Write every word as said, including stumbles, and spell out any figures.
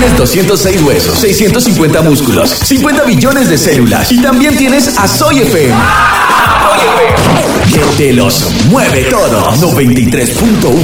Tienes doscientos seis huesos, seiscientos cincuenta músculos, cincuenta billones de células y también tienes a Soy F M. Que te los mueve todos. noventa y tres punto uno